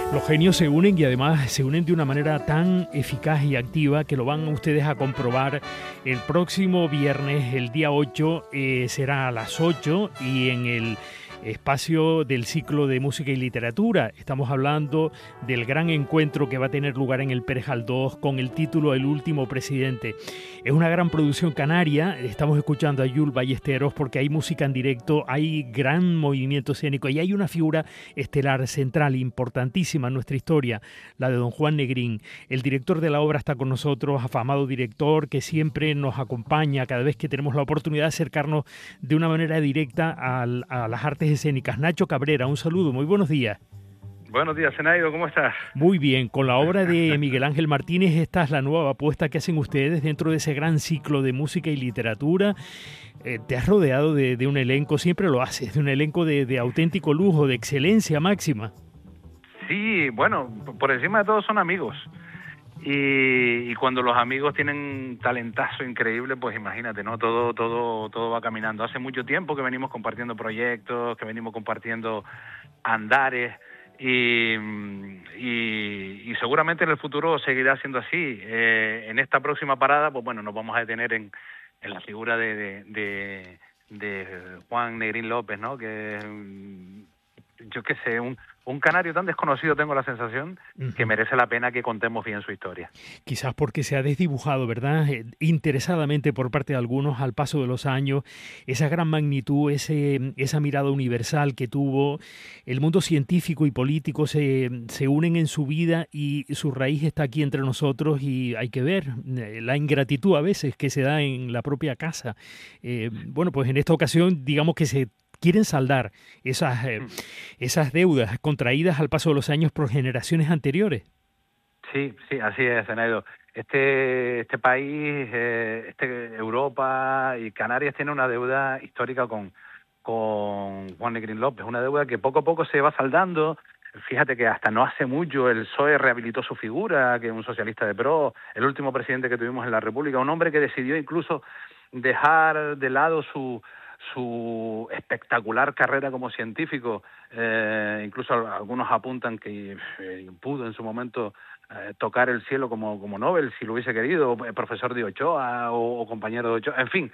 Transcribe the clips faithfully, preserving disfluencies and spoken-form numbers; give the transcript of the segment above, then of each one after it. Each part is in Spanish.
Los genios se unen y además se unen de una manera tan eficaz y activa que lo van ustedes a comprobar el próximo viernes, el día ocho, eh, será a las ocho y en el espacio del ciclo de música y literatura. Estamos hablando del gran encuentro que va a tener lugar en el Pérez Galdós con el título El último presidente. Es una gran producción canaria. Estamos escuchando a Jules Ballesteros porque hay música en directo, hay gran movimiento escénico y hay una figura estelar central importantísima en nuestra historia, la de don Juan Negrín. El director de la obra está con nosotros, afamado director que siempre nos acompaña cada vez que tenemos la oportunidad de acercarnos de una manera directa a, a las artes escénicas. Nacho Cabrera, un saludo, muy buenos días. Buenos días, Zenaido, ¿cómo estás? Muy bien, con la obra de Miguel Ángel Martínez, esta es la nueva apuesta que hacen ustedes dentro de ese gran ciclo de música y literatura. Eh, te has rodeado de, de un elenco, siempre lo haces, de un elenco de, de auténtico lujo, de excelencia máxima. Sí, bueno, por encima de todo son amigos. Y, y cuando los amigos tienen talentazo increíble, pues imagínate, ¿no? Todo, todo, todo va caminando. Hace mucho tiempo que venimos compartiendo proyectos, que venimos compartiendo andares y, y, y seguramente en el futuro seguirá siendo así. Eh, en esta próxima parada, pues bueno, nos vamos a detener en, en la figura de, de, de, de Juan Negrín López, ¿no? Que yo qué sé, un, un canario tan desconocido, tengo la sensación, uh-huh. que merece la pena que contemos bien su historia. Quizás porque se ha desdibujado, ¿verdad?, eh, interesadamente por parte de algunos al paso de los años, esa gran magnitud, ese, esa mirada universal que tuvo. El mundo científico y político se, se unen en su vida y su raíz está aquí entre nosotros y hay que ver eh, la ingratitud a veces que se da en la propia casa. Eh, bueno, pues en esta ocasión, digamos que se quieren saldar esas, eh, esas deudas contraídas al paso de los años por generaciones anteriores. Sí, sí, así es, Zenaido. Este, este país, eh, este, Europa y Canarias tiene una deuda histórica con, con Juan Negrín López, una deuda que poco a poco se va saldando. Fíjate que hasta no hace mucho el P S O E rehabilitó su figura, que es un socialista de pro, el último presidente que tuvimos en la República, un hombre que decidió incluso dejar de lado su su espectacular carrera como científico. Eh, incluso algunos apuntan que eh, pudo en su momento eh, tocar el cielo como, como Nobel, si lo hubiese querido, profesor de Ochoa o, o compañero de Ochoa, en fin,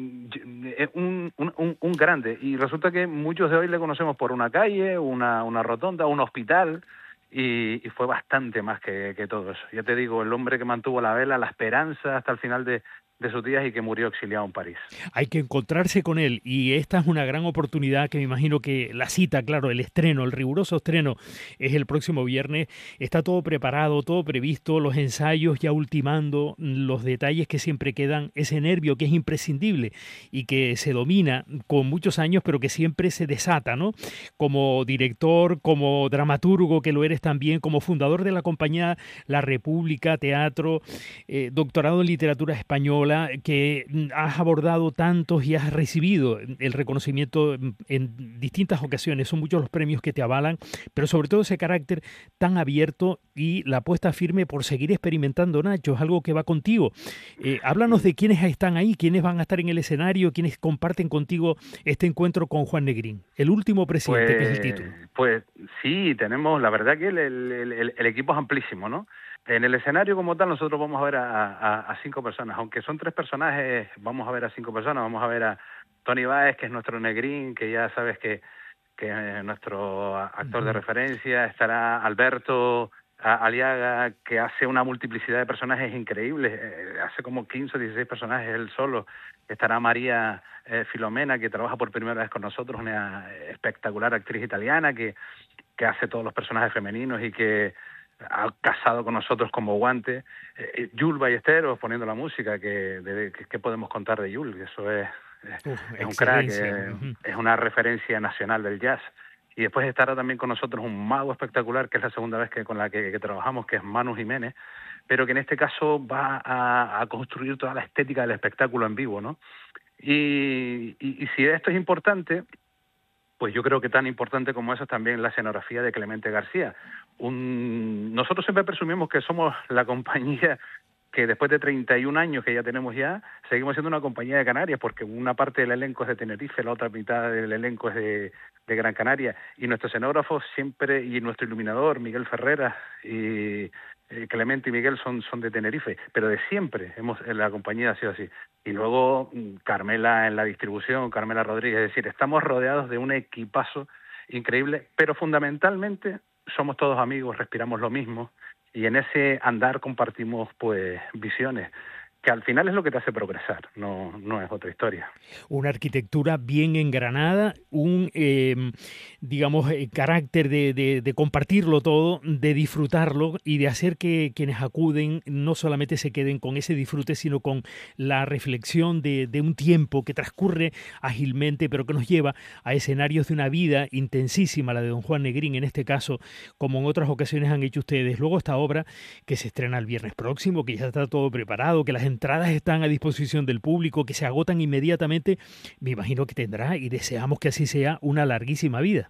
un, un, un grande. Y resulta que muchos de hoy le conocemos por una calle, una, una rotonda, un hospital, y, y fue bastante más que, que todo eso. Ya te digo, el hombre que mantuvo la vela, la esperanza hasta el final de de sus días y que murió exiliado en París. Hay que encontrarse con él y esta es una gran oportunidad que me imagino que la cita, claro, el estreno, el riguroso estreno es el próximo viernes. Está todo preparado, todo previsto, los ensayos ya ultimando, los detalles que siempre quedan, ese nervio que es imprescindible y que se domina con muchos años pero que siempre se desata, ¿no? Como director, como dramaturgo que lo eres también, como fundador de la compañía La República Teatro, eh, doctorado en literatura española, que has abordado tantos y has recibido el reconocimiento en distintas ocasiones. Son muchos los premios que te avalan, pero sobre todo ese carácter tan abierto y la apuesta firme por seguir experimentando, Nacho, es algo que va contigo. Eh, háblanos de quiénes están ahí, quiénes van a estar en el escenario, quiénes comparten contigo este encuentro con Juan Negrín, el último presidente, pues, que es el título. Pues sí, tenemos, la verdad que el, el, el, el equipo es amplísimo, ¿no? En el escenario como tal nosotros vamos a ver a, a, a cinco personas, aunque son tres personajes, vamos a ver a cinco personas, vamos a ver a Tony Báez, que es nuestro Negrín, que ya sabes que, que es nuestro actor uh-huh. de referencia, estará Alberto Aliaga, que hace una multiplicidad de personajes increíbles, eh, hace como quince o dieciséis personajes él solo, estará María eh, Filomena, que trabaja por primera vez con nosotros, una espectacular actriz italiana que, que hace todos los personajes femeninos y que ha casado con nosotros como guante. Eh, Jules Ballesteros poniendo la música, que, de, que, que podemos contar de Jules, eso es, Uf, es un crack, eh, uh-huh. es una referencia nacional del jazz. Y después estará también con nosotros un mago espectacular, que es la segunda vez que con la que, que trabajamos, que es Manu Jiménez, pero que en este caso va a, a construir toda la estética del espectáculo en vivo, ¿no? Y, y, y si esto es importante, pues yo creo que tan importante como eso es también la escenografía de Clemente García. Un... Nosotros siempre presumimos que somos la compañía que después de treinta y un años que ya tenemos ya, seguimos siendo una compañía de Canarias, porque una parte del elenco es de Tenerife, la otra mitad del elenco es de, de Gran Canaria, y nuestro escenógrafo siempre, y nuestro iluminador, Miguel Ferreras, y eh, Clemente y Miguel son, son de Tenerife, pero de siempre hemos la compañía ha sido así. Y luego Carmela en la distribución, Carmela Rodríguez, es decir, estamos rodeados de un equipazo increíble, pero fundamentalmente somos todos amigos, respiramos lo mismo, y en ese andar compartimos pues visiones, que al final es lo que te hace progresar, no, no es otra historia. Una arquitectura bien engranada, un, eh, digamos, eh, carácter de, de, de compartirlo todo, de disfrutarlo y de hacer que quienes acuden no solamente se queden con ese disfrute, sino con la reflexión de, de un tiempo que transcurre ágilmente, pero que nos lleva a escenarios de una vida intensísima, la de don Juan Negrín, en este caso, como en otras ocasiones han hecho ustedes. Luego esta obra que se estrena el viernes próximo, que ya está todo preparado, que la gente entradas están a disposición del público, que se agotan inmediatamente, me imagino que tendrá, y deseamos que así sea, una larguísima vida.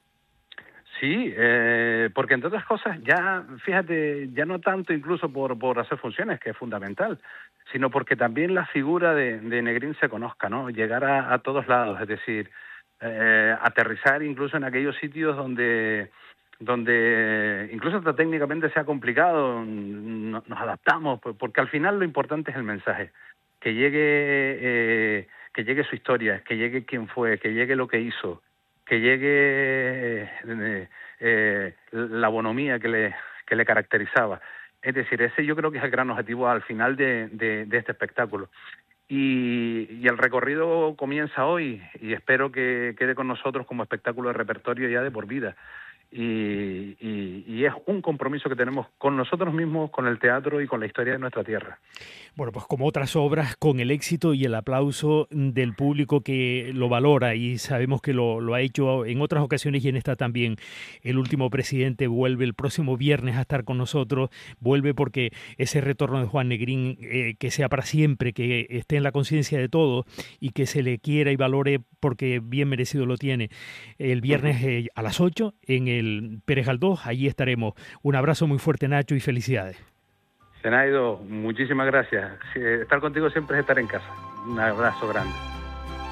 Sí, eh, porque entre otras cosas, ya, fíjate, ya no tanto incluso por, por hacer funciones, que es fundamental, sino porque también la figura de, de Negrín se conozca, ¿no? Llegar a, a todos lados, es decir, eh, aterrizar incluso en aquellos sitios donde donde incluso hasta técnicamente sea complicado, nos adaptamos, porque al final lo importante es el mensaje, que llegue eh, que llegue su historia, que llegue quién fue, que llegue lo que hizo, que llegue eh, eh, la bonomía que le que le caracterizaba. Es decir, ese yo creo que es el gran objetivo al final de, de, de este espectáculo. Y, y el recorrido comienza hoy y espero que quede con nosotros como espectáculo de repertorio ya de por vida. Y, y, y es un compromiso que tenemos con nosotros mismos, con el teatro y con la historia de nuestra tierra. Bueno, pues como otras obras, con el éxito y el aplauso del público que lo valora, y sabemos que lo, lo ha hecho en otras ocasiones y en esta también. El último presidente vuelve el próximo viernes a estar con nosotros, vuelve porque ese retorno de Juan Negrín, eh, que sea para siempre, que esté en la conciencia de todos y que se le quiera y valore porque bien merecido lo tiene. El viernes eh, a las ocho en el Pérez Galdós, allí estaremos. Un abrazo muy fuerte, Nacho, y felicidades. Zenaido, muchísimas gracias. Estar contigo siempre es estar en casa. Un abrazo grande.